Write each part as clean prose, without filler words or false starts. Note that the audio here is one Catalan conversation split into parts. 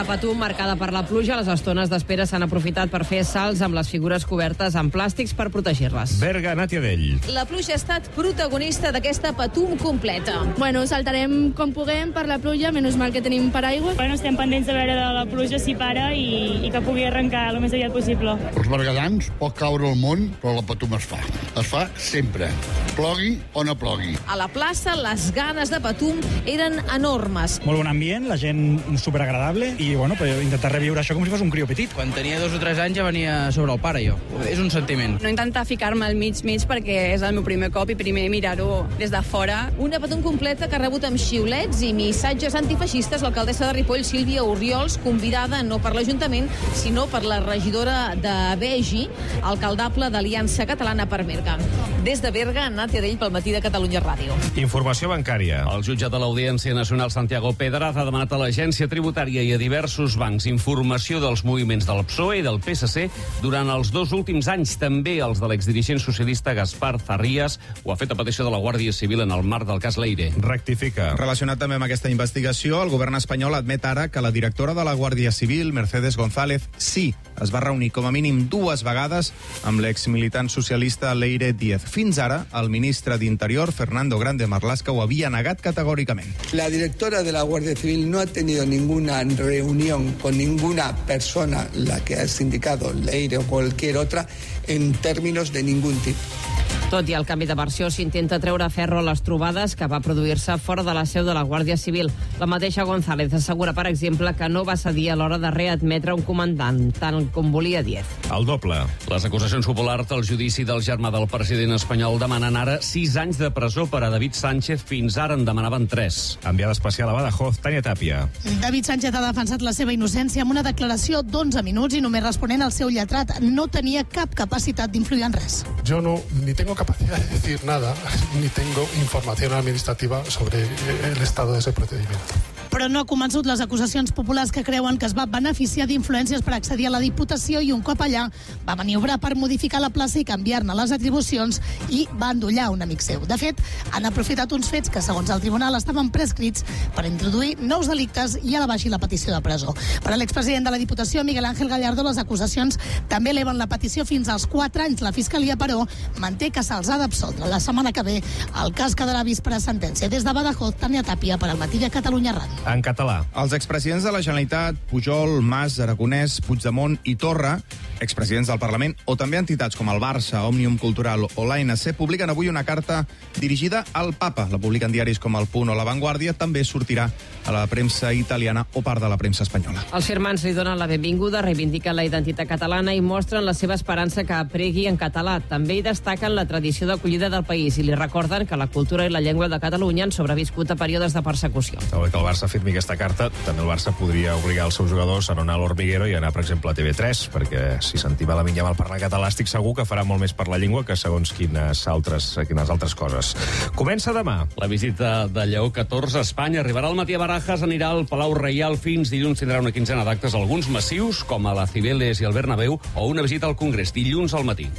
de Patum, marcada per la pluja. Les estones d'espera s'han aprofitat per fer salts amb les figures cobertes amb plàstics per protegir-les. Berga, Nàtia Dell. La pluja ha estat protagonista d'aquesta Patum completa. Bueno, saltarem com puguem per la pluja, menys mal que tenim paraigua. Bueno, estem pendents de veure de la pluja si para i que pugui arrencar el més aviat possible. Els berguedans pot caure el món, però la Patum es fa. Es fa sempre, plogui o no plogui. A la plaça, les ganes de Patum eren enormes. Molt bon ambient, la gent superagradable i, bueno, intentar reviure això com si fos un crió petit. Quan tenia 2 o 3 anys ja venia sobre el pare, jo. És un sentiment. No intentar ficar-me al mig perquè és el meu primer cop i primer mirar-ho des de fora. Una Patum completa que ha rebut amb xiulets i missatges antifeixistes l'alcaldessa de Ripoll, Sílvia Orriols, convidada no per l'Ajuntament, sinó per la regidora de Begi, alcaldable d'Aliança Catalana per Berga. Des de Berga, Nàtia Dell pel Matí de Catalunya Ràdio. Informació bancària. El jutjat de l'Audiència Nacional Santiago Pedraz ha demanat a l'Agència Tributària i a diversos bancs informació dels moviments del PSOE i del PSC durant els 2 últims anys. També els de l'exdirigent socialista Gaspar Zarrías ho ha fet a petició de la Guàrdia Civil en el marc del cas Leire. Rectifica. Relacionat també amb aquesta investigació, el govern espanyol admet ara que la directora de la Guàrdia Civil, Mercedes González, sí, es va reunir com a mínim 2 vegades amb l'exmilitant socialista Leire Díez. Fins ara, el ministre d'Interior, Fernando Grande Marlaska, ho havia negat categòricament. La directora de la Guardia Civil no ha tenido ninguna reunión con ninguna persona, la que has indicado, Leire o cualquier otra, en términos de ningún tipo. Tot i el canvi de versió, s'intenta treure a ferro les trobades que va produir-se fora de la seu de la Guàrdia Civil. La mateixa González assegura, per exemple, que no va cedir a l'hora de readmetre un comandant, tant com volia Díez. El doble. Les acusacions populars del judici del germà del president espanyol demanen ara 6 anys de presó per a David Sánchez. Fins ara en demanaven 3. Enviada especial a Badajoz, Tània Tàpia. David Sánchez ha defensat la seva innocència amb una declaració d'11 minuts i només responent al seu lletrat. No tenia cap capacitat d'influir en res. Yo no, ni tengo capacidad de decir nada, ni tengo información administrativa sobre el estado de ese procedimiento. Però no ha convençut les acusacions populars que creuen que es va beneficiar d'influències per accedir a la Diputació i un cop allà va maniobrar per modificar la plaça i canviar-ne les atribucions i va endollar un amic seu. De fet, han aprofitat uns fets que, segons el tribunal, estaven prescrits per introduir nous delictes i elevar així la petició de presó. Per a l'expresident de la Diputació, Miguel Ángel Gallardo, les acusacions també eleven la petició fins als 4 anys. La Fiscalia, però, manté que se'ls ha d'absoldre. La setmana que ve el cas quedarà vist per a sentència. Des de Badajoz, Tània Tàpia, per al Matí de Catalunya Ràdio. En català. Els expresidents de la Generalitat, Pujol, Mas, Aragonès, Puigdemont i Torra, expresidents del Parlament, o també entitats com el Barça, Òmnium Cultural o l'ANC, publiquen avui una carta dirigida al Papa. La publiquen diaris com El Punt o La Vanguardia. També sortirà a la premsa italiana o part de la premsa espanyola. Els firmants li donen la benvinguda, reivindiquen la identitat catalana i mostren la seva esperança que pregui en català. També hi destaquen la tradició d'acollida del país i li recorden que la cultura i la llengua de Catalunya han sobreviscut a períodes de persecució. Està bé que el Barça firmi aquesta carta. També el Barça podria obligar els seus jugadors a no anar a l'Hormiguero i anar, per exemple, a TV3, perquè si sentim a Lamine Yamal parlar català, estic segur que farà molt més per la llengua que segons quines altres coses. Comença demà. La visita de Lleó XIV a Espanya arribarà al matí a Barajas, anirà al Palau Reial fins dilluns, tindrà una quinzena d'actes, alguns massius, com a la Cibeles i el Bernabéu, o una visita al Congrés, dilluns al matí.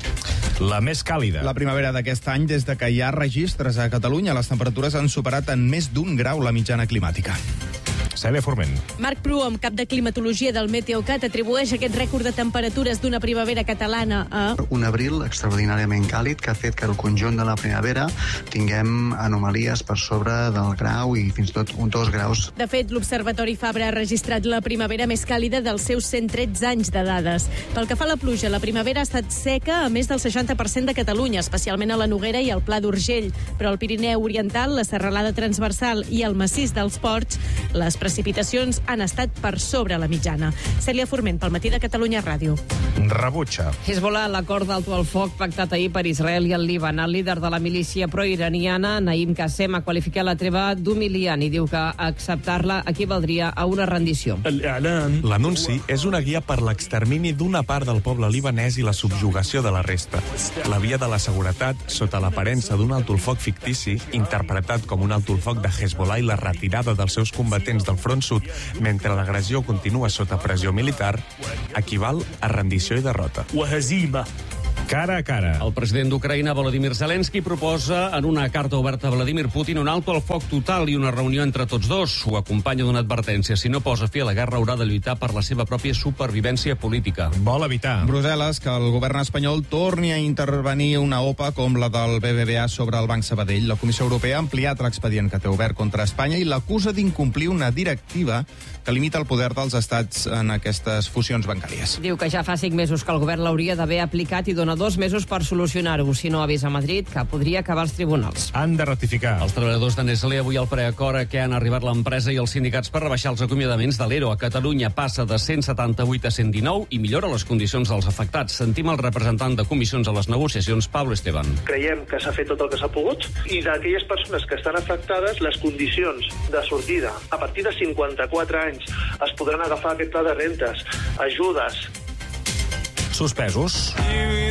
La més càlida. La primavera d'aquest any, des de que hi ha registres a Catalunya, les temperatures han superat en més d'1 grau la mitjana climàtica. Cèlia Forment. Marc Proom, cap de climatologia del Meteocat, atribueix aquest rècord de temperatures d'una primavera catalana a un abril extraordinàriament càlid que ha fet que el conjunt de la primavera tinguem anomalies per sobre del grau i fins i tot 2 graus. De fet, l'Observatori Fabra ha registrat la primavera més càlida dels seus 113 anys de dades. Pel que fa a la pluja, la primavera ha estat seca a més del 60% de Catalunya, especialment a la Noguera i al Pla d'Urgell. Però al Pirineu Oriental, la Serralada Transversal i el Massís dels Ports, les precipitacions han estat per sobre la mitjana. Cèlia Forment, pel Matí de Catalunya Ràdio. Rebutja. Hezbollah, l'acord d'alto al foc pactat ahir per Israel i el Líban. El líder de la milícia proiraniana, Naim Qassem, ha qualificat la treva d'humiliant i diu que acceptar-la equivaldria a una rendició. L'anunci és una guia per l'extermini d'una part del poble libanès i la subjugació de la resta. La via de la seguretat, sota l'aparença d'un alto al foc fictici, interpretat com un alto al foc de Hezbollah i la retirada dels seus combatents del front sud mentre l'agressió continua sota pressió militar, equival a rendició i derrota. Cara a cara. El president d'Ucraïna, Volodymyr Zelensky, proposa en una carta oberta a Vladimir Putin un alto al foc total i una reunió entre tots dos. Ho acompanya d'una advertència. Si no posa fi a la guerra, haurà de lluitar per la seva pròpia supervivència política. Vol evitar. Brussel·les, que el govern espanyol torni a intervenir una OPA com la del BBVA sobre el Banc Sabadell. La Comissió Europea ha ampliat l'expedient que té obert contra Espanya i l'acusa d'incomplir una directiva que limita el poder dels estats en aquestes fusions bancàries. Diu que ja fa 5 mesos que el govern l'hauria d'haver aplicat i dona 2 mesos per solucionar-ho. Si no, avisa Madrid que podria acabar als tribunals. Han de ratificar. Els treballadors de Nestlé avui al preacord a què han arribat l'empresa i els sindicats per rebaixar els acomiadaments de l'ERO a Catalunya passa de 178 a 119 i millora les condicions dels afectats. Sentim el representant de comissions a les negociacions, Pablo Esteban. Creiem que s'ha fet tot el que s'ha pogut i d'aquelles persones que estan afectades, les condicions de sortida a partir de 54 anys es podran agafar aquest pla de rentes, ajudes. Suspesos.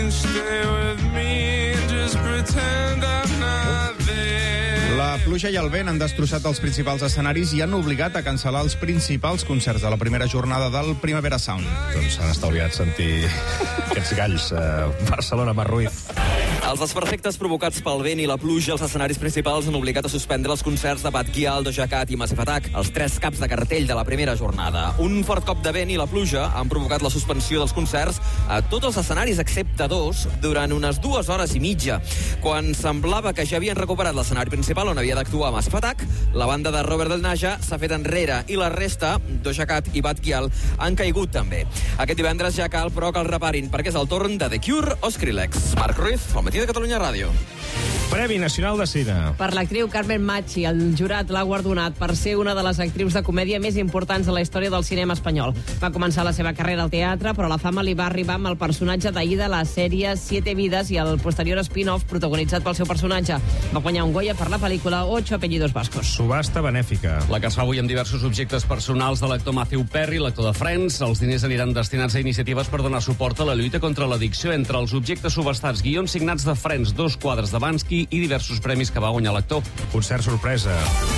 La pluja i el vent han destrossat els principals escenaris i han obligat a cancel·lar els principals concerts de la primera jornada del Primavera Sound. Doncs s'han estalviat sentir aquests galls. Barcelona, Mar Ruiz. Els desperfectes provocats pel vent i la pluja als escenaris principals han obligat a suspendre els concerts de Batguial, Doja Cat i Massive Attack, els 3 caps de cartell de la primera jornada. Un fort cop de vent i la pluja han provocat la suspensió dels concerts a tots els escenaris excepte 2 durant unes 2 hores i mitja. Quan semblava que ja havien recuperat l'escenari principal on havia d'actuar Massive Attack, la banda de Robert Del Naja s'ha fet enrere i la resta, Doja Cat i Batguial, han caigut també. Aquest divendres ja cal, però, que el reparin, perquè és el torn de The Cure o Skrillex. Marc Ruiz, al matí de Catalunya Ràdio. Premi Nacional de Cine. Per l'actriu Carmen Machi, el jurat l'ha guardonat per ser una de les actrius de comèdia més importants de la història del cinema espanyol. Va començar la seva carrera al teatre, però la fama li va arribar amb el personatge d'Aida a la sèrie Siete Vidas i el posterior spin-off protagonitzat pel seu personatge. Va guanyar un Goya per la pel·lícula Ocho apellidos vascos. Subhasta benèfica. La que es fa avui amb diversos objectes personals de l'actor Matthew Perry, l'actor de Friends. Els diners aniran destinats a iniciatives per donar suport a la lluita contra l'addicció. Entre els objectes subhastats, guions signats de Friends, 2 quadres de Bansky i diversos premis que va guanyar l'actor. Concert sorpresa.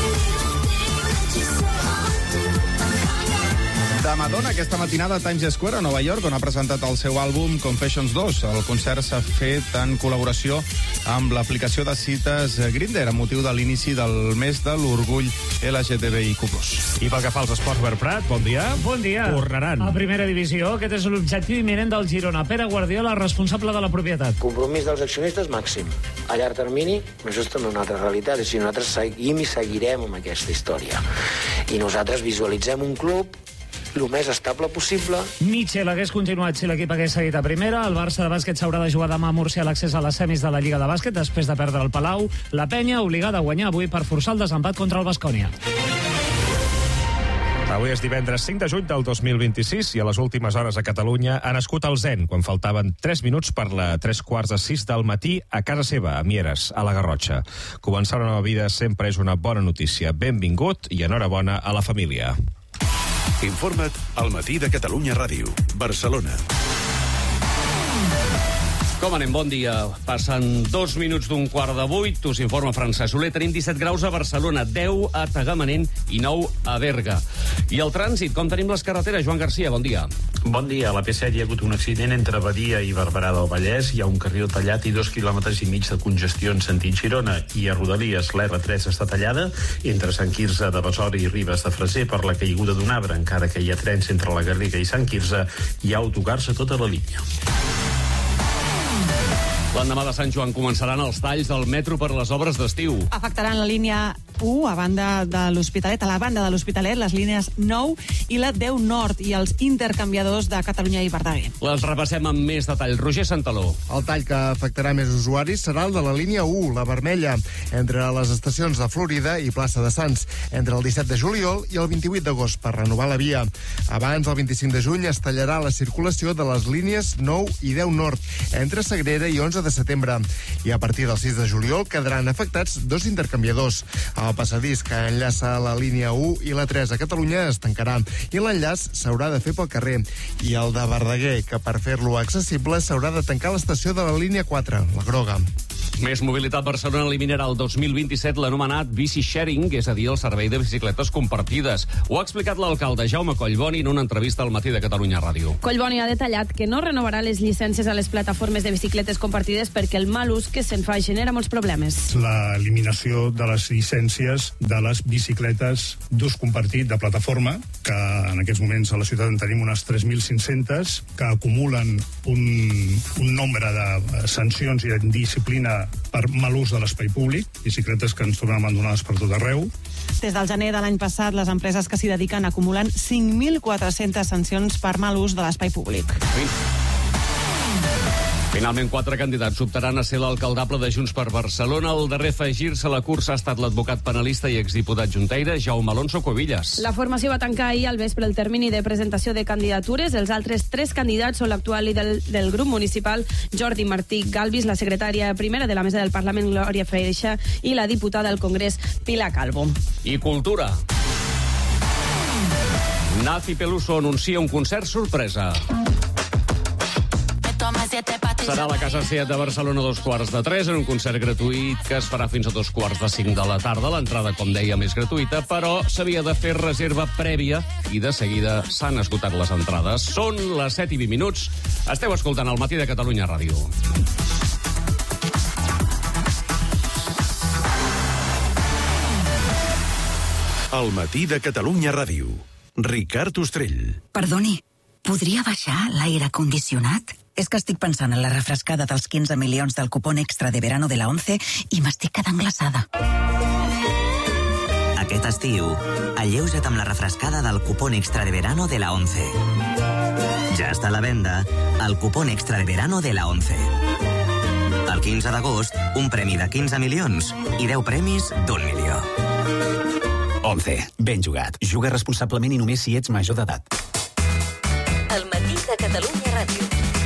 De Madonna aquesta matinada a Times Square, a Nova York, on ha presentat el seu àlbum Confessions 2. El concert s'ha fet en col·laboració amb l'aplicació de cites Grindr, amb motiu de l'inici del mes de l'orgull LGTBIQ+. I pel que fa als esports, Berprat, bon dia. Bon dia. Tornaran. A primera divisió, aquest és l'objectiu imminent del Girona. Pere Guardiola, responsable de la propietat. Compromís dels accionistes màxim. A llarg termini, això és també una altra realitat. És a dir, nosaltres seguim i seguirem amb aquesta història. I nosaltres visualitzem un club el més estable possible. Mitchell hagués continuat si l'equip hagués seguit a primera. El Barça de bàsquet s'haurà de jugar demà a Múrcia l'accés a les semis de la Lliga de Bàsquet després de perdre el Palau. La Penya obligada a guanyar avui per forçar el desempat contra el Baskonia. Avui és divendres 5 de juny del 2026 i a les últimes hores a Catalunya ha nascut el Zen, quan faltaven 3 minuts per la 3:45 del matí a casa seva, a Mieres, a la Garrotxa. Començar una nova vida sempre és una bona notícia. Benvingut i enhorabona a la família. Informa't al matí de Catalunya Ràdio, Barcelona. Com anem? Bon dia. Passen 2 minuts d'un quart de 8. Us informa Francesc Soler. Tenim 17 graus a Barcelona, 10 a Tagamanent i 9 a Berga. I el trànsit, com tenim les carreteres? Joan Garcia, bon dia. Bon dia. A la P7 hi ha hagut un accident entre Badia i Barberà del Vallès. Hi ha un carril tallat i 2 quilòmetres i mig de congestió en sentit Girona. I a Rodalies l'R3 està tallada entre Sant Quirze de Besora i Ribes de Freser per la caiguda d'un arbre. Encara que hi ha trens entre la Garriga i Sant Quirze, hi ha autocars a tota la línia. L'endemà de Sant Joan començaran els talls del metro per les obres d'estiu. Afectaran la línia 1 a banda de l'Hospitalet, a la banda de l'Hospitalet, les línies 9 i la 10 Nord i els intercanviadors de Catalunya i Verdaguer. Les repassem amb més detall. Roger Santaló. El tall que afectarà més usuaris serà el de la línia 1, la vermella, entre les estacions de Florida i Plaça de Sants, entre el 17 de juliol i el 28 d'agost, per renovar la via. Abans, el 25 de juny, es tallarà la circulació de les línies 9 i 10 Nord, entre Sagrera i 11 de setembre. I a partir del 6 de juliol quedaran afectats 2 intercanviadors. El passadís que enllaça la línia 1 i la 3 a Catalunya es tancarà i l'enllaç s'haurà de fer pel carrer. I el de Verdaguer, que per fer-lo accessible s'haurà de tancar l'estació de la línia 4, la groga. Més mobilitat. Barcelona eliminarà el 2027 l'anomenat bici sharing, és a dir, el servei de bicicletes compartides. Ho ha explicat l'alcalde Jaume Collboni en una entrevista al Matí de Catalunya Ràdio. Collboni ha detallat que no renovarà les llicències a les plataformes de bicicletes compartides perquè el mal ús que se'n fa genera molts problemes. L'eliminació de les llicències de les bicicletes d'ús compartit de plataforma, que en aquests moments a la ciutat en tenim unes 3.500, que acumulen un nombre de sancions i disciplina per mal ús de l'espai públic, bicicletes que ens trobem abandonades per tot arreu. Des del gener de l'any passat, les empreses que s'hi dediquen acumulen 5.400 sancions per mal ús de l'espai públic. Finalment, 4 candidats optaran a ser l'alcaldable de Junts per Barcelona. El darrer a afegir-se a la cursa ha estat l'advocat penalista i exdiputat junteire Jaume Alonso Cuevillas. La formació va tancar ahir al vespre el termini de presentació de candidatures. Els altres 3 candidats són l'actual líder del grup municipal, Jordi Martí Galvis, la secretària primera de la mesa del Parlament, Glòria Freixa, i la diputada al Congrés, Pilar Calvo. I cultura. Nazi Peluso anuncia un concert sorpresa. Serà a la Casa Seat de Barcelona a 2:45, en un concert gratuït que es farà fins a 4:45 de la tarda. L'entrada, com dèiem, és gratuïta, però s'havia de fer reserva prèvia i de seguida s'han esgotat les entrades. Són les 7:20. Esteu escoltant el Matí de Catalunya Ràdio. El Matí de Catalunya Ràdio. Ricard Ostrell. Perdoni, podria baixar l'aire condicionat? És que estic pensant en la refrescada dels 15 milions del cupón extra de verano de la 11 i m'estic quedant glaçada. Aquest estiu, alleuja't amb la refrescada del cupón extra de verano de la 11. Ja està a la venda el cupón extra de verano de la 11. El 15 d'agost, un premi de 15 milions i 10 premis d'1 milió. 11. Ben jugat. Juga responsablement i només si ets major d'edat. El Matí de Catalunya Ràdio.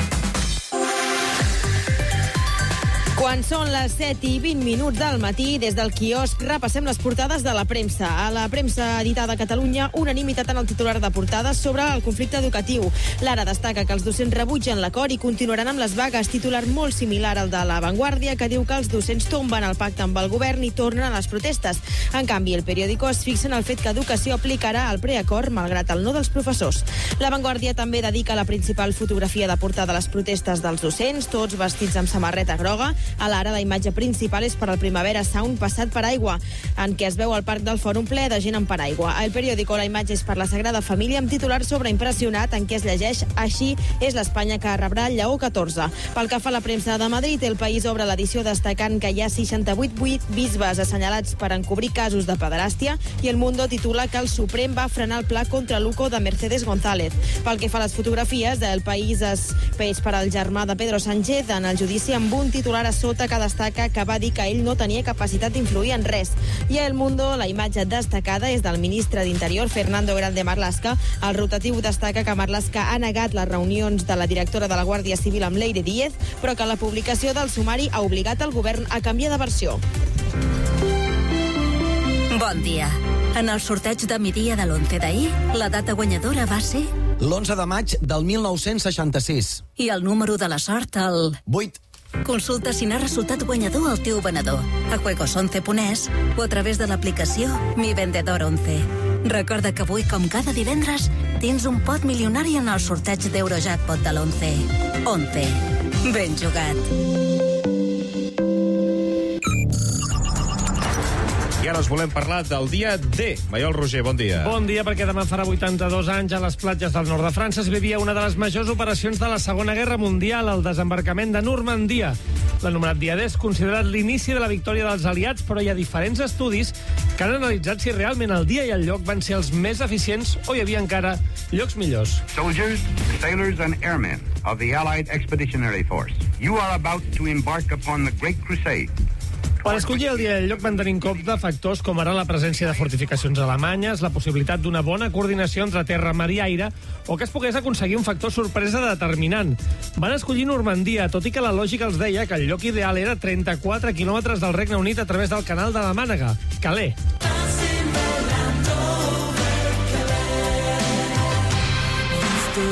Quan són les 7:20 del matí, des del quiosc repassem les portades de la premsa. A la premsa editada a Catalunya, unanimitat en el titular de portada sobre el conflicte educatiu. L'Ara destaca que els docents rebutgen l'acord i continuaran amb les vagues, titular molt similar al de La Vanguardia, que diu que els docents tomben el pacte amb el govern i tornen a les protestes. En canvi, el periòdico es fixa en el fet que Educació aplicarà el preacord malgrat el no dels professors. La Vanguardia també dedica la principal fotografia de portada a les protestes dels docents, tots vestits amb samarreta groga. A l'Ara, la imatge principal és per al Primavera Sound passat per aigua, en què es veu el parc del Fòrum ple de gent amb paraigua. Al periòdico, la imatge és per la Sagrada Família, amb titular sobreimpressionat, en què es llegeix: així és l'Espanya que rebrà el Lleó 14. Pel que fa a la premsa de Madrid, El País obre l'edició destacant que hi ha 68 bisbes assenyalats per encobrir casos de pederàstia, i El Mundo titula que el Suprem va frenar el pla contra l'UCO de Mercedes González. Pel que fa a les fotografies, El País es peix per al germà de Pedro Sánchez en el judici, amb un titular a sota que destaca que va dir que ell no tenia capacitat d'influir en res. I a El Mundo, la imatge destacada és del ministre d'Interior, Fernando Grande Marlaska. El rotatiu destaca que Marlaska ha negat les reunions de la directora de la Guàrdia Civil amb Leire Díez, però que la publicació del sumari ha obligat el govern a canviar de versió. Bon dia. En el sorteig de migdia de l'11 d'ahir, la data guanyadora va ser... l'11 de maig del 1966. I el número de la sort, el... 8. Consulta si n'ha resultat guanyador el teu venedor a juegos11.es o a través de l'aplicació Mi Vendedor 11. Recorda que avui, com cada divendres, tens un pot milionari en el sorteig d'Eurojackpot de l'11. 11. Ben jugat. I ara us volem parlar del dia D. Maiol Roger, bon dia. Bon dia, perquè demà farà 82 anys a les platges del nord de França es vivia una de les majors operacions de la Segona Guerra Mundial, el desembarcament de Normandia. L'anomenat dia D és considerat l'inici de la victòria dels aliats, però hi ha diferents estudis que han analitzat si realment el dia i el lloc van ser els més eficients o hi havia encara llocs millors. Soldiers, sailors and airmen of the Allied Expeditionary Force, you are about to embark upon the Great Crusade. Per escollir el dia i el lloc van tenir en compte factors com ara la presència de fortificacions alemanyes, la possibilitat d'una bona coordinació entre terra, mar i aire, o que es pogués aconseguir un factor sorpresa determinant. Van escollir Normandia, tot i que la lògica els deia que el lloc ideal era 34 quilòmetres del Regne Unit a través del canal de la Mànega, Calais.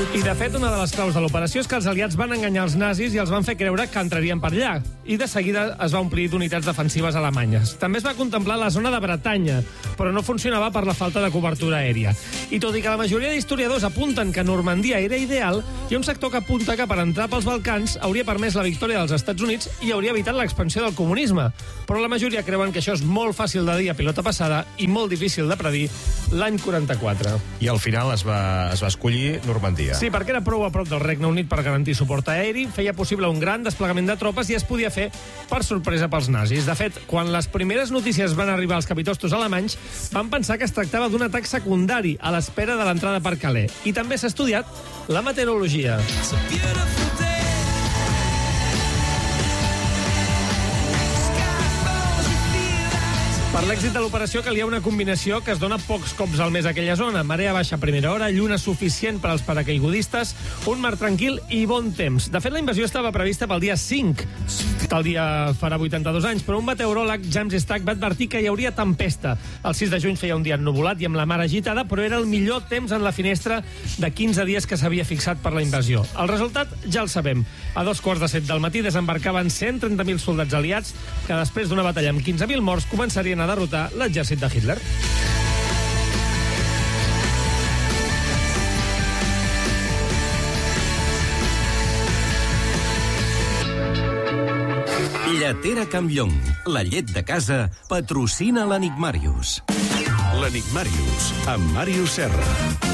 I, de fet, una de les claus de l'operació és que els aliats van enganyar els nazis i els van fer creure que entrarien per allà. I de seguida es va omplir d'unitats defensives alemanyes. També es va contemplar la zona de Bretanya, però no funcionava per la falta de cobertura aèria. I tot i que la majoria d'historiadors apunten que Normandia era ideal, hi ha un sector que apunta que per entrar pels Balcans hauria permès la victòria dels Estats Units i hauria evitat l'expansió del comunisme. Però la majoria creuen que això és molt fàcil de dir a pilota passada i molt difícil de predir l'any 44. I al final es va escollir Normandia. Sí, perquè era prou a prop del Regne Unit per garantir suport aeri, feia possible un gran desplegament de tropes i es podia fer per sorpresa pels nazis. De fet, quan les primeres notícies van arribar als capitostos alemanys, van pensar que es tractava d'un atac secundari a l'espera de l'entrada per Calais. I també s'ha estudiat la meteorologia. Per l'èxit de l'operació calia una combinació que es dona pocs cops al mes a aquella zona. Marea baixa a primera hora, lluna suficient per als paracaigudistes, un mar tranquil i bon temps. De fet, la invasió estava prevista pel dia 5. Tal dia farà 82 anys, però un meteoròleg, James Stack, va advertir que hi hauria tempesta. El 6 de juny feia un dia ennuvolat i amb la mar agitada, però era el millor temps en la finestra de 15 dies que s'havia fixat per la invasió. El resultat ja el sabem. A 7:15 del matí desembarcaven 130.000 soldats aliats que després d'una batalla amb 15.000 morts començarien a derrotar l'exèrcit de Hitler. Lletera Campllong, la llet de casa, patrocina l'Enigmàrius. L'Enigmàrius, amb Màrius Serra.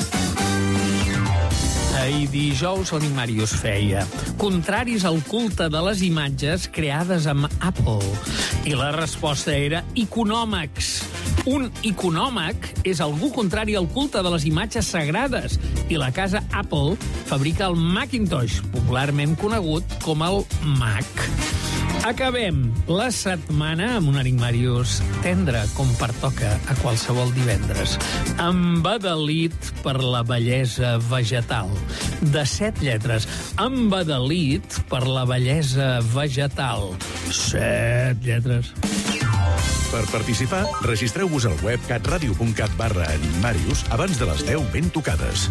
Ahir dijous l'Enigmàrius feia contraris al culte de les imatges creades amb Apple. I la resposta era iconòmacs. Un iconòmac és algú contrari al culte de les imatges sagrades. I la casa Apple fabrica el Macintosh, popularment conegut com el Mac. Acabem la setmana amb un Enigmàrius tendre, com pertoca a qualsevol divendres. Embadalit per la bellesa vegetal. De 7 lletres. Embadalit per la bellesa vegetal. 7 lletres. Per participar, registreu-vos al web catradio.cat/enigmàrius abans de les 10 ben tocades.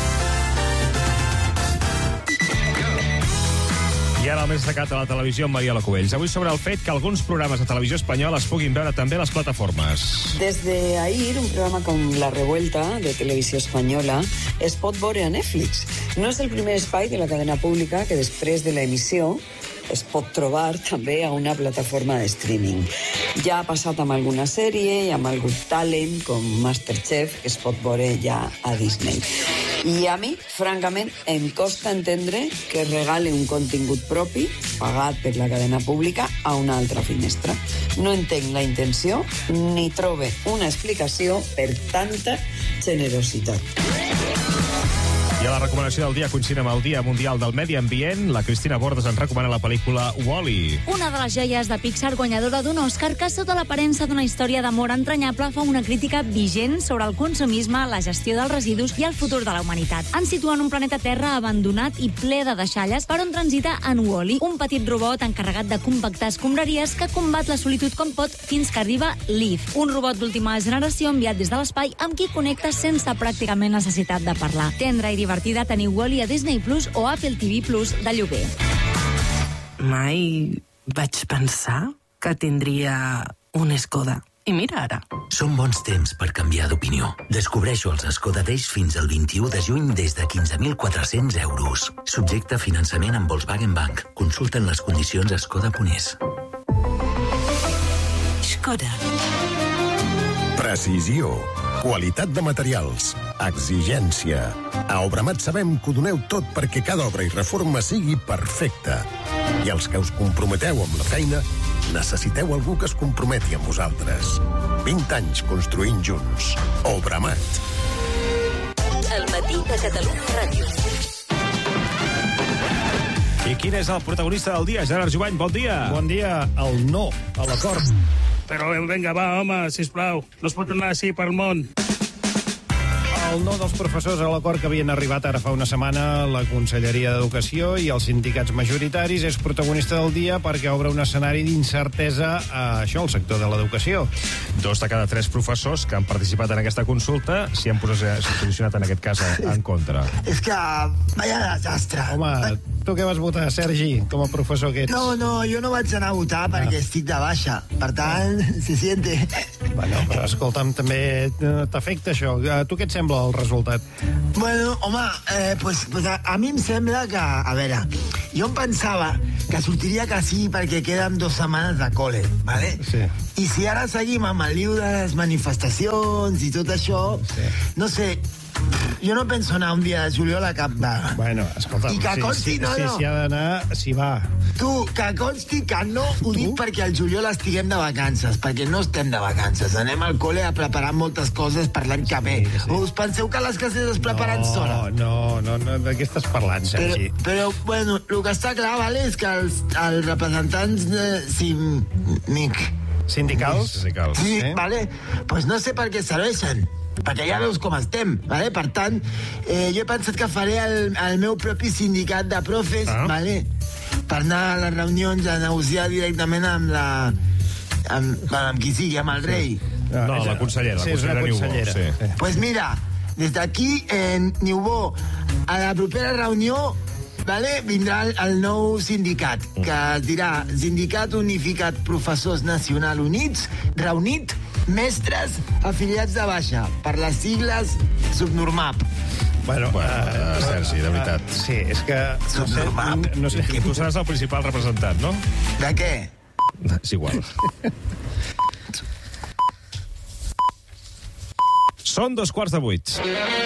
I ara el més destacat a la televisió amb Mariela Cubells. Avui sobre el fet que alguns programes de televisió espanyola es puguin veure també a les plataformes. Desde ahir, un programa con La Revuelta, de Televisió Espanyola, es pot veure a Netflix. No és el primer espai de la cadena pública que després de l'emissió es pot trobar també a una plataforma de streaming. Ja ha passat amb alguna sèrie i amb algun talent com Masterchef, que es pot veure ja a Disney. I a mi, francament, em costa entendre que regale un contingut propi, pagat per la cadena pública, a una altra finestra. No entenc la intenció ni trobe una explicació per tanta generositat. I a la recomanació del dia, coincidint amb el Dia Mundial del Medi Ambient, la Cristina Bordes ens recomana la pel·lícula Wall-E. Una de les joies de Pixar guanyadora d'un Òscar que, sota l'aparença d'una història d'amor entranyable, fa una crítica vigent sobre el consumisme, la gestió dels residus i el futur de la humanitat. Ens situa en un planeta Terra abandonat i ple de deixalles per on transita en Wall-E, un petit robot encarregat de compactar escombraries que combat la solitud com pot fins que arriba Liv, un robot d'última generació enviat des de l'espai amb qui connecta sense pràcticament necessitat de parlar. Tendra i divertida, teniu Wall-E a Disney Plus o Apple TV Plus de lloguer. Mai vaig pensar que tindria un Skoda. I mira ara. Són bons temps per canviar d'opinió. Descobreixo els Skoda Days fins al 21 de juny des de 15.400 euros. Subjecte a finançament amb Volkswagen Bank. Consulten les condicions a skoda.es. Skoda. Precisió. Qualitat de materials. Exigència. A Obramat sabem que ho doneu tot perquè cada obra i reforma sigui perfecta. I els que us comprometeu amb la feina, necessiteu algú que es comprometi amb vosaltres. 20 anys construint junts. Obramat. El matí de Catalunya Ràdio. I quin és el protagonista del dia? Gerard Jovany, bon dia. Bon dia. El no a l'acord. Però vinga, va, home, sisplau. No es pot tornar així pel món. el no dels professors a l'acord que havien arribat ara fa una setmana la Conselleria d'Educació i els sindicats majoritaris és protagonista del dia perquè obre un escenari d'incertesa a això, al sector de l'educació. 2 de cada 3 professors que han participat en aquesta consulta s'hi han posicionat en aquest cas en contra. És que vaya desastre. Home, tu què vas votar, Sergi, com a professor que ets? No, jo no vaig anar a votar perquè estic de baixa. Per tant, se siente. Bueno, però escolta'm, també t'afecta això. A tu què et sembla el resultat? Bueno, home, pues a mi em sembla que... A veure, jo em pensava que sortiria que sí perquè queden 2 setmanes de col·le, ¿vale? Sí. I si ara seguim amb el lío de les manifestacions i tot això, no sé... Jo no penso anar un dia de juliol a cap vaga. Bueno, escolta'm, I que consti, no. Si ha d'anar, s'hi va. Tu, que consti que no ho dic perquè al juliol estiguem de vacances, perquè no estem de vacances. Anem al col·le a preparar moltes coses per l'any que ve. O us penseu que les classes es preparen sola? No, de què estàs parlant, Sergi? Però, bueno, el que està clar, vale, és que els representants Sindicals? Sí, vale. Pues no sé per què serveixen. Perquè ja veus com estem, vale? Per tant, jo he pensat que faré el meu propi sindicat de profes, vale? Per anar a les reunions a negociar directament amb qui sigui, amb el rei. No, la consellera, Sí, és una consellera. Sí. Pues mira, des d'aquí, Niubó, a la propera reunió, vale, vindrà el nou sindicat, que es dirà Sindicat Unificat Professors Nacional Units, reunit mestres afiliats de baixa, per les sigles Subnormap. Bueno, Sergi, de veritat. Sí, és que... Subnormap. No sé, tu seràs el principal representant, no? De què? És igual. Són 7:15.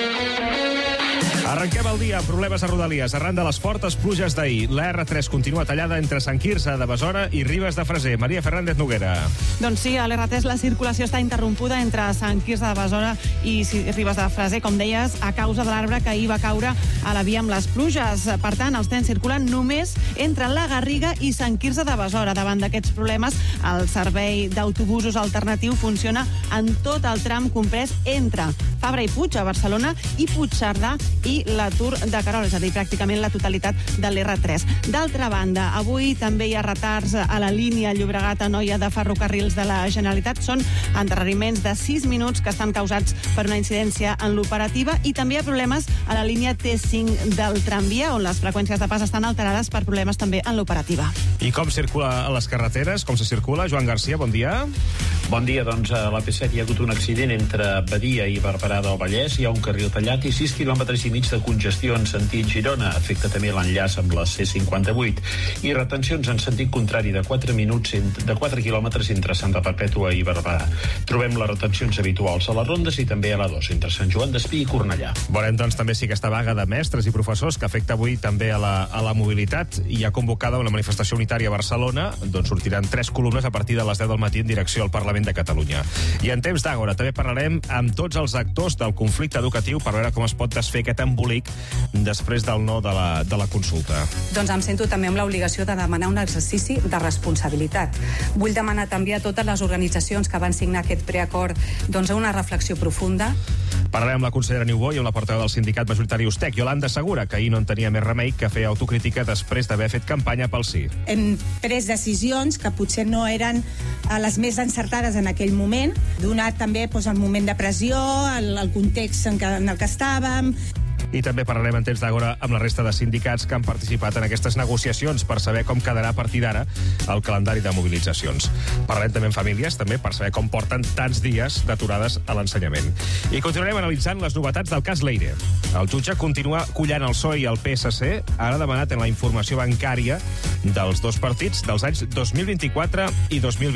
Arrenquem el dia amb problemes a Rodalies. Arran de les fortes pluges d'ahir, la R3 continua tallada entre Sant Quirze de Besora i Ribes de Freser. Maria Fernández Noguera. Doncs sí, a l'R3 la circulació està interrompuda entre Sant Quirze de Besora i Ribes de Freser, com deies, a causa de l'arbre que ahir va caure a la via amb les pluges. Per tant, els trens circulen només entre la Garriga i Sant Quirze de Besora. Davant d'aquests problemes, el servei d'autobusos alternatiu funciona en tot el tram comprès entre Fabra i Puig, a Barcelona, i Puigcerdà i la Tour de Querol, és a dir, pràcticament la totalitat de l'R3. D'altra banda, avui també hi ha retards a la línia Llobregat-Anoia de Ferrocarrils de la Generalitat. Són endarreriments de 6 minuts que estan causats per una incidència en l'operativa, i també hi ha problemes a la línia T5 del tramvia, on les freqüències de pas estan alterades per problemes també en l'operativa. I com circula a les carreteres? Com se circula? Joan Garcia, bon dia. Bon dia, doncs a l'AP7 hi ha hagut un accident entre Badia i Barberà del Vallès. Hi ha un carril tallat i 6 quilòmetres i mig de congestió en sentit Girona. Afecta també l'enllaç amb la C58. I retencions en sentit contrari de 4 quilòmetres entre Santa Perpètua i Barberà. Trobem les retencions habituals a les rondes i també a la 2, entre Sant Joan d'Espí i Cornellà. Veurem, doncs, també si aquesta vaga de mestres i professors que afecta avui també a la mobilitat i ha convocada una manifestació unitària a Barcelona, doncs sortiran 3 columnes a partir de les 10 del matí en direcció al Parlament de Catalunya. I en temps d'Àgora també parlarem amb tots els actors del conflicte educatiu per veure com es pot desfer aquest embolic després del no de la consulta. Doncs em sento també amb l'obligació de demanar un exercici de responsabilitat. Vull demanar també a totes les organitzacions que van signar aquest preacord doncs una reflexió profunda. Parlarem amb la consellera Niubó i amb la portaveu del sindicat majoritari Ustec, Yolanda Segura, que ahir no en tenia més remei que fer autocrítica després d'haver fet campanya pel sí. Hem pres decisions que potser no eren les més encertades en aquell moment, donat també el moment de pressió, el context en el que estàvem. I també parlarem en temps d'Àgora amb la resta de sindicats que han participat en aquestes negociacions per saber com quedarà a partir d'ara el calendari de mobilitzacions. Parlarem també amb famílies, també per saber com porten tants dies d'aturades a l'ensenyament. I continuarem analitzant les novetats del cas Leire. El jutge continua collant el PSOE i el PSC. Ara ha demanat en la informació bancària dels dos partits dels anys 2024 i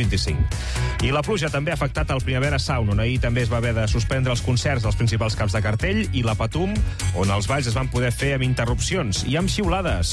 2025. I la pluja també ha afectat el Primavera Sound, on ahir també es va haver de suspendre els concerts dels principals caps de cartell, i la Patum, on els balls es van poder fer amb interrupcions i amb xiulades.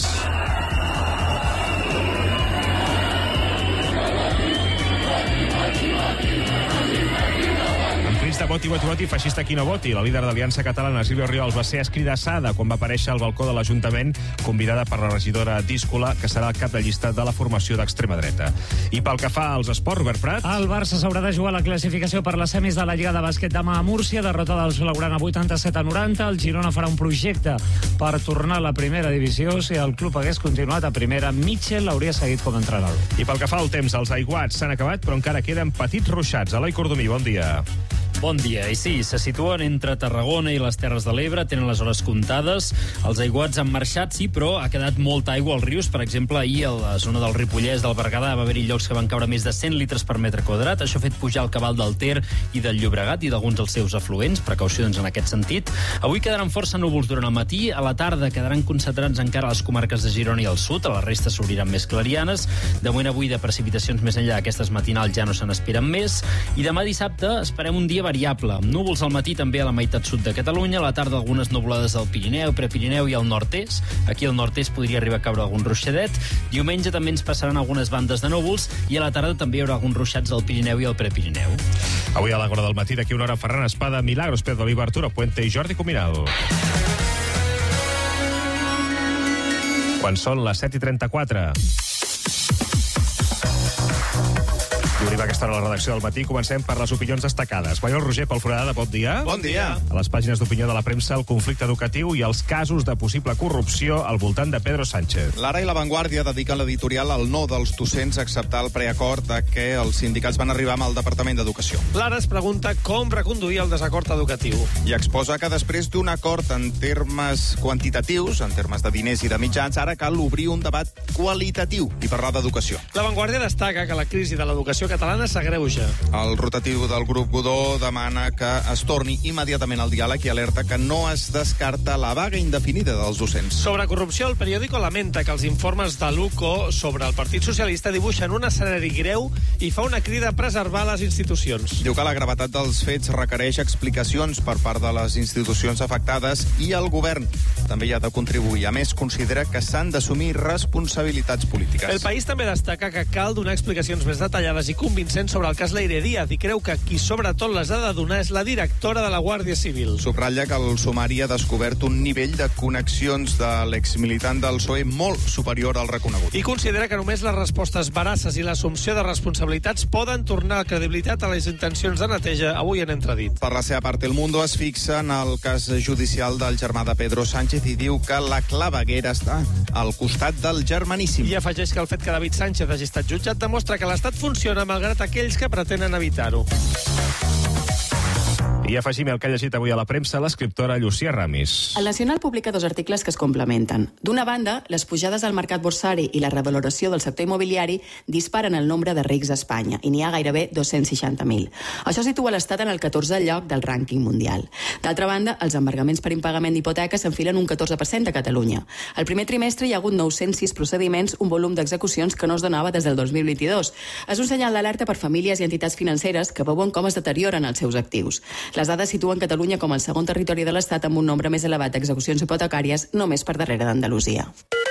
Feixista, voti, feixista qui no voti. La líder d'Aliança Catalana, Sílvia Oriols, va ser escridassada quan va aparèixer al balcó de l'Ajuntament, convidada per la regidora Díscola, que serà el cap de llista de la formació d'extrema dreta. I pel que fa als esports, Robert Prat... El Barça s'haurà de jugar la classificació per les semis de la Lliga de Bàsquet demà a Múrcia, derrota dels Blaugrana 87-90. El Girona farà un projecte per tornar a la primera divisió. Si el club hagués continuat a primera, Mitchell hauria seguit com a entrenador. I pel que fa al temps, els aiguats s'han acabat, però encara queden petits ruixats. Eloi Cordomí, bon dia. Bon dia. I sí, se situen entre Tarragona i les Terres de l'Ebre, tenen les hores comptades. Els aiguats han marxat, sí, però ha quedat molta aigua als rius. Per exemple, ahir a la zona del Ripollès, del Berguedà, va haver-hi llocs que van caure més de 100 litres per metre quadrat. Això ha fet pujar el cabal del Ter i del Llobregat i d'alguns dels seus afluents. Precaucions en aquest sentit. Avui quedaran força núvols durant el matí. A la tarda quedaran concentrats encara a les comarques de Girona i al sud. A la resta s'obriran més clarianes. De moment avui de precipitacions més enllà d'aquestes matinals ja no se n'esperen més. I demà dissabte esperem un dia variable, amb núvols al matí també a la meitat sud de Catalunya, a la tarda algunes nuvolades al Pirineu, Prepirineu i al nord-est. Aquí al nord-est podria arribar a caure algun ruixadet. Diumenge també ens passaran algunes bandes de núvols i a la tarda també hi haurà alguns ruixats al Pirineu i al Prepirineu. Avui a l'hora del matí, d'aquí una hora, Ferran Espada, Milagros, Pedro Oliva, Arturo Puente i Jordi Cuminal. Quan són les 7:34. I arriba aquesta hora a la redacció del matí. Comencem per les opinions destacades. Manuel Roger, Pol Foradada, bon dia. Bon dia. A les pàgines d'opinió de la premsa, el conflicte educatiu i els casos de possible corrupció al voltant de Pedro Sánchez. L'Ara i La Vanguardia dediquen l'editorial al no dels docents a acceptar el preacord de què els sindicats van arribar amb el Departament d'Educació. L'Ara es pregunta com reconduir el desacord educatiu. I exposa que després d'un acord en termes quantitatius, en termes de diners i de mitjans, ara cal obrir un debat qualitatiu i parlar d'educació. La Vanguardia destaca que la crisi de l'educació catalana s'agreuja. El rotatiu del grup Godó demana que es torni immediatament al diàleg i alerta que no es descarta la vaga indefinida dels docents. Sobre corrupció, el periòdico lamenta que els informes de l'UCO sobre el Partit Socialista dibuixen un escenari greu i fa una crida a preservar les institucions. Diu que la gravetat dels fets requereix explicacions per part de les institucions afectades i el govern també hi ha de contribuir. A més, considera que s'han d'assumir responsabilitats polítiques. El País també destaca que cal donar explicacions més detallades i convincents sobre el cas Leire Díaz i creu que qui sobretot les ha de donar és la directora de la Guàrdia Civil. Subratlla que el sumari ha descobert un nivell de connexions de l'exmilitant del PSOE molt superior al reconegut. I considera que només les respostes veraces i l'assumpció de responsabilitats poden tornar la credibilitat a les intencions de neteja avui en entredit. Per la seva part, El Mundo es fixa en el cas judicial del germà de Pedro Sánchez i diu que la claveguera està al costat del germaníssim. I afegeix que el fet que David Sánchez hagi estat jutjat demostra que l'Estat funciona malgrat aquells que pretenen evitar-ho. I afegim el que ha llegit avui a la premsa l'escriptora Llucia Ramis. El Nacional publica dos articles que es complementen. D'una banda, les pujades al mercat borsari i la revaloració del sector immobiliari disparen el nombre de rics a Espanya, i n'hi ha gairebé 260.000. Això situa l'Estat en el 14è lloc del rànquing mundial. D'altra banda, els embargaments per impagament d'hipoteques s'enfilen un 14% a Catalunya. Al primer trimestre hi ha hagut 906 procediments, un volum d'execucions que no es donava des del 2022. És un senyal d'alerta per famílies i entitats financeres que veuen com es deterioren els seus actius. Les dades situen Catalunya com el segon territori de l'Estat amb un nombre més elevat d'execucions hipotecàries, només per darrere d'Andalusia.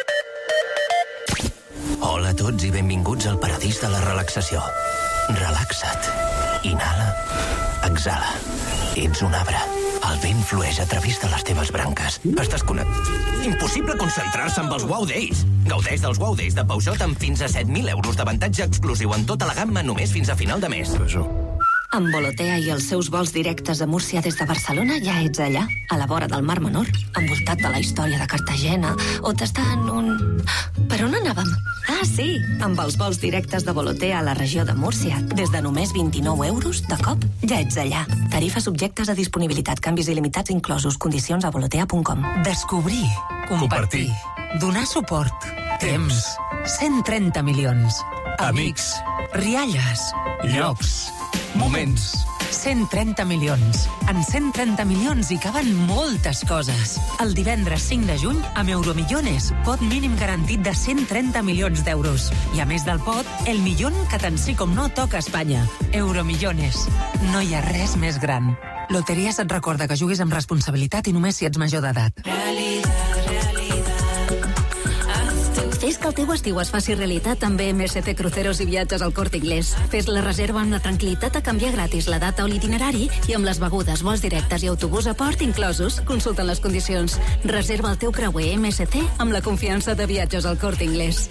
Hola a tots i benvinguts al paradís de la relaxació. Relaxa't. Inhala. Exhala. Ets un arbre. El vent flueix a través de les teves branques. Estàs Impossible concentrar-se amb els Wow Days. Gaudeix dels Wow Days de Peugeot amb fins a 7.000 euros d'avantatge exclusiu en tota la gamma només fins a final de mes. Amb Volotea i els seus vols directes a Múrcia des de Barcelona ja ets allà, a la vora del Mar Menor, envoltat de la història de Cartagena, o tastant un... Per on anàvem? Ah, sí, amb els vols directes de Volotea a la regió de Múrcia, des de només 29 euros, de cop, ja ets allà. Tarifes subjectes a disponibilitat, canvis il·limitats inclosos, condicions a volotea.com. Descobrir, compartir, donar suport, temps, 130 milions, amics, rialles, llocs, moments. 130 milions. En 130 milions hi caben moltes coses. El divendres 5 de juny, amb Euromillones, pot mínim garantit de 130 milions d'euros. I a més del pot, el millón que tant sí com no toca a Espanya. Euromillones. No hi ha res més gran. Loteries et recorda que juguis amb responsabilitat i només si ets major d'edat. Fes que el teu estiu es faci realitat amb MSC Cruceros i Viatges al Corte Inglés. Fes la reserva amb la tranquil·litat de canviar gratis la data o l'itinerari i amb les begudes, vols directes i autobús a port inclosos. Consulta les condicions. Reserva el teu creuer MSC amb la confiança de Viatges al Corte Inglés.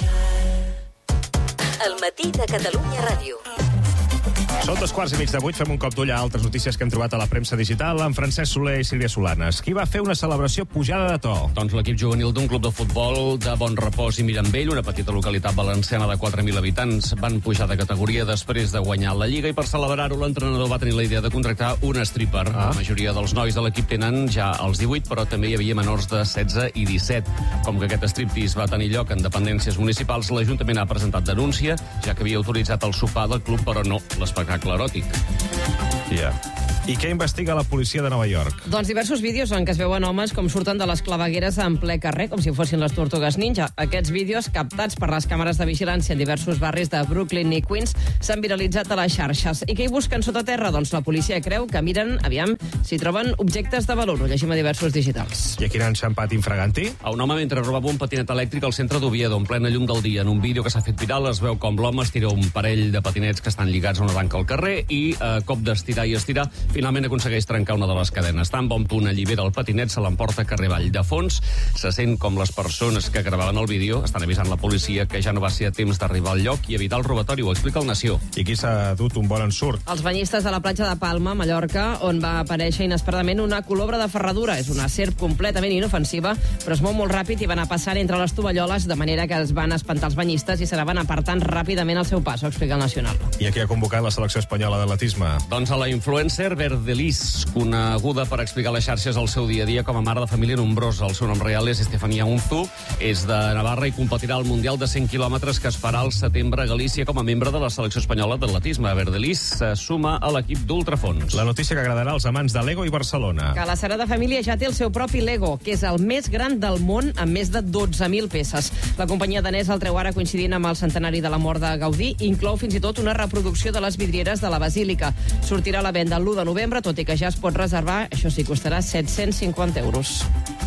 El matí de Catalunya Ràdio. Són 7:15, fem un cop d'ull a altres notícies que hem trobat a la premsa digital amb Francesc Soler i Sílvia Solanes. Qui va fer una celebració pujada de to? Doncs l'equip juvenil d'un club de futbol de Bonrepòs i Mirambell, una petita localitat valenciana de 4.000 habitants, van pujar de categoria després de guanyar la Lliga i per celebrar-ho l'entrenador va tenir la idea de contractar un stripper. La majoria dels nois de l'equip tenen ja els 18, però també hi havia menors de 16 i 17. Com que aquest striptease va tenir lloc en dependències municipals, l'Ajuntament ha presentat denúncia, ja que havia autoritzat el sopar del club, però no l'espectacle eròtic. Ja. I què investiga la policia de Nova York? Doncs diversos vídeos en què es veuen homes com surten de les clavegueres en ple carrer, com si fossin les tortugues ninja. Aquests vídeos, captats per les càmeres de vigilància en diversos barris de Brooklyn i Queens, s'han viralitzat a les xarxes. I què hi busquen sota terra? Doncs la policia creu que miren, aviam, si troben objectes de valor. Ho llegim a diversos digitals. I aquí n'han enxampat infraganti? A un home mentre robava un patinet elèctric al centre d'Oviedo, en plena llum del dia. En un vídeo que s'ha fet viral es veu com l'home estira un parell de patinets que estan lligats a una tanca al carrer i, a cop d'estirar i estirar, finalment aconsegueix trencar una de les cadenes. Tan bon punt allibera el patinet, se l'emporta carrer avall. De fons, se sent com les persones que gravaven el vídeo estan avisant la policia que ja no va ser a temps d'arribar al lloc i evitar el robatori, ho explica el Nació. I qui s'ha dut un bon ensurt? Els banyistes de la platja de Palma, Mallorca, on va aparèixer inesperadament una colobra de ferradura. És una serp completament inofensiva, però es mou molt ràpid i van a passar entre les tovalloles, de manera que es van espantar els banyistes i se n'van apartant ràpidament al seu pas, ho explica el Nacional. I a qui ha convocat la selecció espanyola d'atletisme? Doncs a la influencer Verdelis, coneguda per explicar a les xarxes el seu dia a dia com a mare de família nombrosa. El seu nom real és Estefania Unzu, és de Navarra i competirà al Mundial de 100 quilòmetres que es farà al setembre a Galícia com a membre de la selecció espanyola d'atletisme. Verdelis se suma a l'equip d'ultrafons. La notícia que agradarà als amants de Lego i Barcelona. Que la Sagrada Família ja té el seu propi Lego, que és el més gran del món amb més de 12.000 peces. La companyia danesa el treu ara coincidint amb el centenari de la mort de Gaudí i inclou fins i tot una reproducció de les vidrieres de la Basílica. Sortirà a la venda l'1 de novembre, tot i que ja es pot reservar, això sí, costarà 750 euros.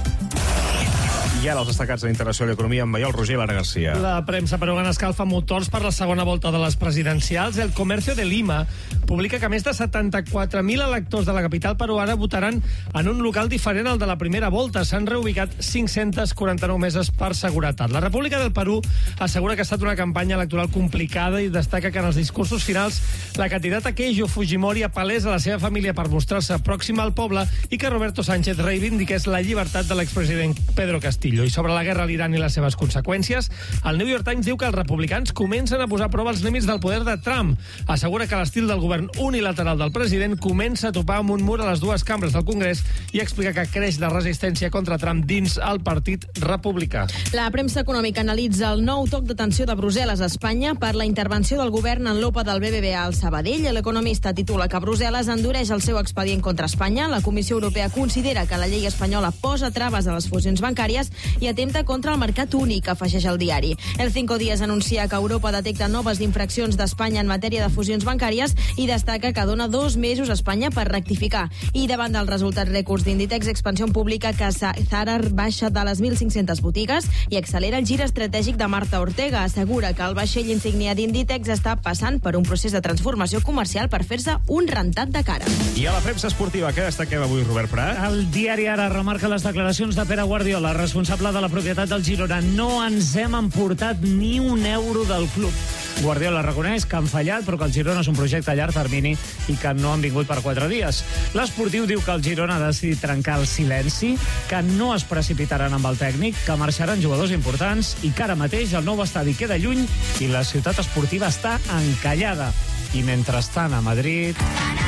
I ara els destacats de l'Internacional i Economia amb Maiol Roger i Lara Garcia. La premsa peruana escalfa motors per la segona volta de les presidencials. El Comercio de Lima publica que més de 74.000 electors de la capital peruana votaran en un local diferent al de la primera volta. S'han reubicat 549 meses per seguretat. La República del Perú assegura que ha estat una campanya electoral complicada i destaca que en els discursos finals la candidata Keijo Fujimori apel·lés a la seva família per mostrar-se pròxima al poble i que Roberto Sánchez reivindiqués la llibertat de l'expresident Pedro Castillo. I sobre la guerra a l'Iran i les seves conseqüències, el New York Times diu que els republicans comencen a posar a prova els límits del poder de Trump. Assegura que l'estil del govern unilateral del president comença a topar amb un mur a les dues cambres del Congrés i explica que creix la resistència contra Trump dins el Partit Republicà. La premsa econòmica analitza el nou toc d'atenció de Brussel·les a Espanya per la intervenció del govern en l'OPA del BBVA al Sabadell. L'economista titula que Brussel·les endureix el seu expedient contra Espanya. La Comissió Europea considera que la llei espanyola posa traves a les fusions bancàries i atempta contra el mercat únic, afegeix el diari. El Cinco Días anuncia que Europa detecta noves infraccions d'Espanya en matèria de fusions bancàries i destaca que dona 2 mesos a Espanya per rectificar. I davant dels resultats rècords d'Inditex, Expansión publica que Zara baixa de les 1.500 botigues i accelera el gir estratègic de Marta Ortega. Assegura que el vaixell insígnia d'Inditex està passant per un procés de transformació comercial per fer-se un rentat de cara. I a la premsa esportiva, què destaquem avui, Robert Prat? El diari Ara remarca les declaracions de Pere Guardiola, responsable de la propietat del Girona. No ens hem emportat ni un euro del club. Guardiola reconeix que han fallat, però que el Girona és un projecte a llarg termini i que no han vingut per 4 dies. L'Esportiu diu que el Girona ha decidit trencar el silenci, que no es precipitaran amb el tècnic, que marxaran jugadors importants i que ara mateix el nou estadi queda lluny i la ciutat esportiva està encallada. I mentrestant a Madrid...